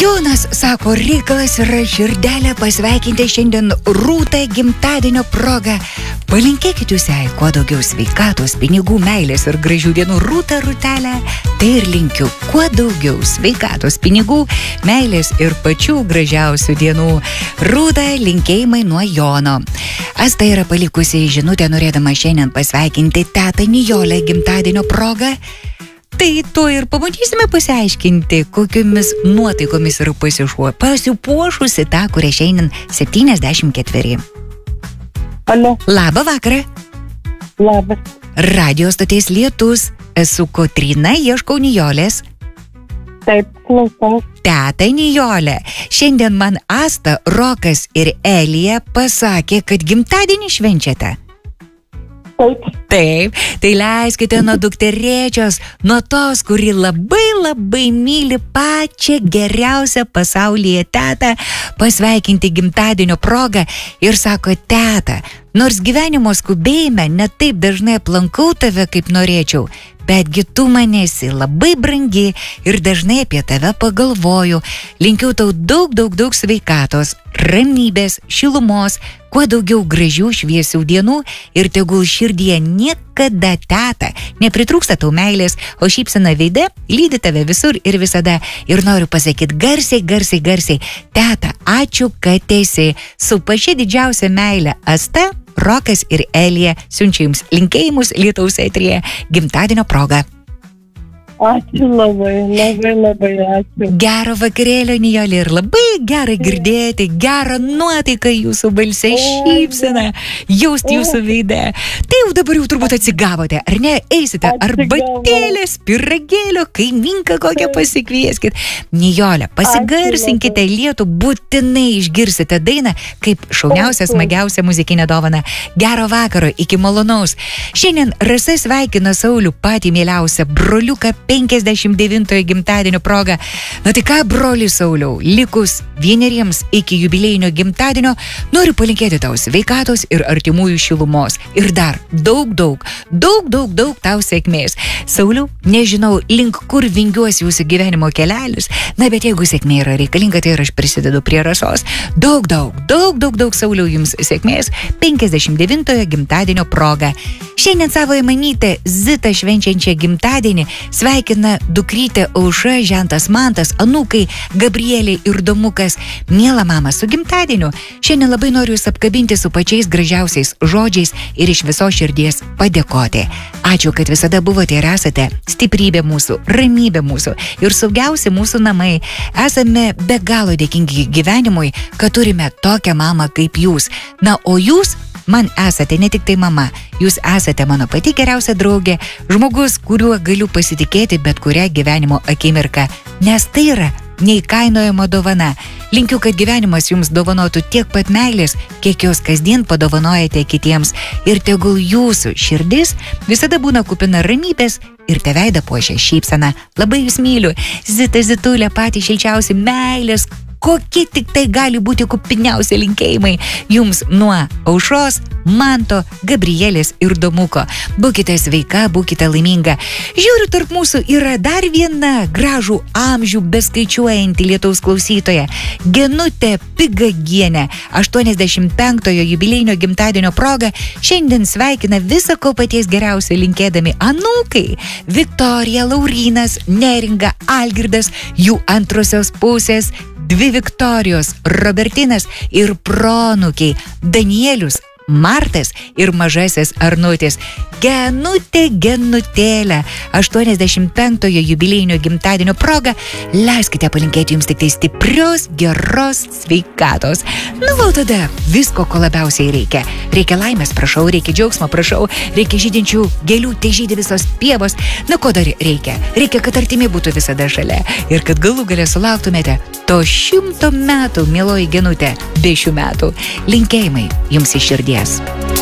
Jonas sako, reikalas yra širdelę pasveikinti šiandien Rūtą gimtadienio progą. Palinkėkit jūs jai kuo daugiau sveikatos, pinigų, meilės ir gražių dienų. Rūta, Rūtelė, tai ir linkiu kuo daugiau sveikatos, pinigų, meilės ir pačių gražiausių dienų. Rūta, linkėjimai nuo Jono. Asta yra palikusi žinutę, norėdama šiandien pasveikinti tetą Nijolę gimtadienio progą. Tai to ir pabandysime pasiaiškinti, kokiomis nuotaikomis yra pasipuošusi tą, kuria šiandien 74. Alio. Labą vakarą. Labas. Radio stoties Lietus. Esu Kotryna, ieškau Nijolės. Taip, klausau. Teta Nijolė, šiandien man Asta, Rokas ir Elija pasakė, kad gimtadienį švenčiate. Taip, tai leiskite nuo dukterėčios, nuo tos, kuri labai myli pačią geriausią pasaulyje tetą, pasveikinti gimtadienio progą ir sako, teta, nors gyvenimo skubėjime netaip dažnai aplankau tave, kaip norėčiau, betgi tu man esi labai brangi ir dažnai apie tave pagalvoju. Linkiu tau daug sveikatos, ramybės, šilumos, kuo daugiau gražių šviesių dienų ir tegul širdyje niekada, teta, nepritrūksta tau meilės, o šypsena veide lydi tave visur ir visada. Ir noriu pasakyti garsiai, teta, ačiū, kad esi. Su pačia didžiausia meile Asta, Rokas ir Elija siunčia jums linkėjimus Lietaus eteryje gimtadienio proga. Ačiū labai ačiū. Gero vakarėlio, Nijolė, ir labai gera girdėti, gerą nuotaiką jūsų balse, šypseną, jausti jūsų veide. Tai jau dabar jau turbūt atsigavote, ar ne? Eisite arbatėlės, pyragėlio, kaimynką kokią pasikvieskit. Nijolė, pasigarsinkite Lietų, būtinai išgirsite dainą kaip šauniausia, smagiausia muzikinė dovana. Gero vakaro, iki malonaus. Šiandien Rasa sveikina Saulių, patį mieliausią broliuką 59 gimtadienio proga. Na tai ką, broli Sauliau, likus 1 iki jubiliejinio gimtadienio, noriu palinkėti tau sveikatos ir artimųjų šilumos. Ir dar daug tau sėkmės. Sauliau, nežinau, link kur vingiuos jūsų gyvenimo kelelis, na bet jeigu sėkmė yra reikalinga, tai ir aš prisidedu prie Rasos. Daug, Sauliau, jums sėkmės 59 gimtadienio proga. Šiandien savo mamytę Zitą švenčiančią gimtadienį sveikina dukrytė Aušra, žentas Mantas, anūkai Gabrielė ir Domukas. Miela mama, su gimtadieniu. Šiandien labai noriu jūs apkabinti su pačiais gražiausiais žodžiais ir iš visos širdies padėkoti. Ačiū, kad visada buvote ir esate stiprybė mūsų, ramybė mūsų ir saugiausi mūsų namai. Esame be galo dėkingi gyvenimui, kad turime tokią mamą kaip jūs. Na, o jūs man esate ne tik tai mama, jūs esate mano pati geriausia draugė, žmogus, kuriuo galiu pasitikėti bet kurią gyvenimo akimirką, nes tai yra neįkainojama dovana. Linkiu, kad gyvenimas jums dovanotų tiek pat meilės, kiek jos kasdien padovanojate kitiems. Ir tegul jūsų širdis visada būna kupina ramybės ir te veidą puošia šypsena. Labai jūs myliu. Zita, Zitulė, patys šilčiausi meilės. Kokie tik tai gali būti kupiniausi linkėjimai jums nuo Aušros, Manto, Gabrielės ir Domuko. Būkite sveika, būkite laiminga. Žiūriu, tarp mūsų yra dar viena gražų amžių beskaičiuojanti Lietaus klausytoja. Genutė Pigagienė, 85-ojo jubiliejinio gimtadienio proga, šiandien sveikina visą ko paties geriausio linkėdami anūkai Viktorija, Laurynas, Neringa, Algirdas, jų antrosios pusės, 2 Viktorijos, Robertinas ir proanūkiai Danielius, Martas ir mažasis Arnutis. Genutėlė, 85-ojo jubiliejinio gimtadienio proga, leiskite palinkėti jums tik tai stiprios, geros sveikatos. Nu, gal tada visko, ko labiausiai reikia. Reikia laimės, prašau, reikia džiaugsmo, prašau, reikia žydinčių gėlių, tai žydi visos pievos. Na, ko dar reikia? Reikia, kad artimi būtų visada šalia ir kad galų gale sulauktumėte to 100 metų, mieloji Genutė, be šių metų. Linkėjimai jums iš širdies.